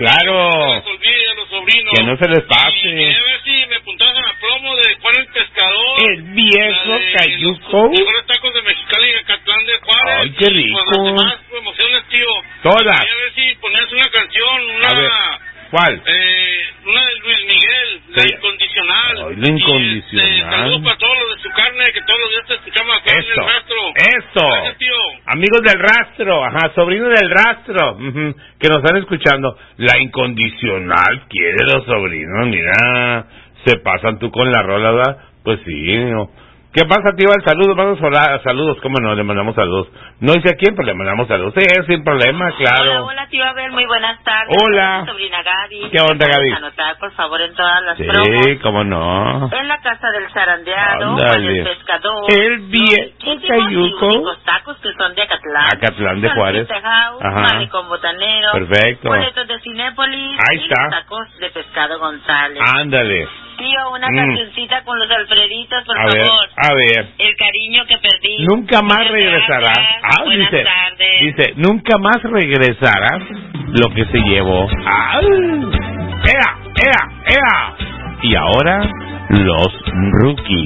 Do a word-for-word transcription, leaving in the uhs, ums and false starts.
claro. Que no se les pase. Y a ver si me apuntas a la promo de Juan el Pescador. El viejo cayuco. Los mejores tacos de Mexicali y Acatlán de Juárez. Ay, qué rico. Y pues las demás promociones, tío. Todas. Y a ver si ponías una canción, una... A ver, ¿cuál? Eh, una de Luis Miguel, La Sí. Incondicional. Ay, La Incondicional. Y, este, saludos para todos los de su carne, que todos los días te escuchamos acá en el Eso, rastro. eso. Gracias, tío. Amigos del rastro, ajá, sobrinos del rastro, uh-huh, que nos están escuchando. La Incondicional quiere los sobrinos, mira, se pasan tú con la rola, ¿verdad? Pues sí, ¿no? ¿Qué pasa, tío? El saludo, vamos a hablar, saludos, ¿cómo no? Le mandamos saludos. No dice a quién, pero le mandamos saludos. Sí, sin problema, claro. Hola, hola, tío Abel, muy buenas tardes. Hola. Sobrina Gaby. ¿Qué onda, Gaby? Anotar, por favor, en todas las Sí, promos. cómo no. En la casa del zarandeado, Ándale. Juan el Pescador. El viejo los cayuco. y únicos tacos que son de Acatlán. Acatlán de Juárez. House, Ajá. Malecón Botanero. Perfecto. Boletos de Cinépolis. Ahí y está. los tacos de Pescado González. Ándale. Tío, una Mm. cancioncita con los Alfreditos, por A ver, favor. a ver. El cariño que perdí. Nunca más Muchas regresará. gracias. Ah, Buenas dice, tardes. dice, nunca más regresará lo que se llevó. ¡Ah! ¡Ea, ea, ea! Y ahora, los rookies.